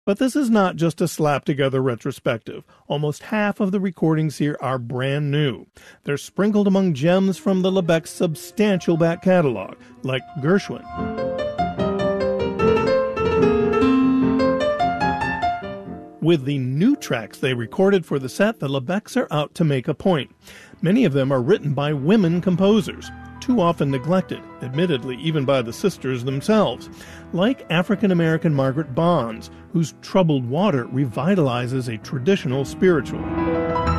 But this is not just a slap-together retrospective. Almost half of the recordings here are brand new. They're sprinkled among gems from the Lebec's substantial back catalog, like Gershwin. With the new tracks they recorded for the set, the Lebecs are out to make a point. Many of them are written by women composers, too often neglected, admittedly even by the sisters themselves, like African-American Margaret Bonds, whose Troubled Water revitalizes a traditional spiritual.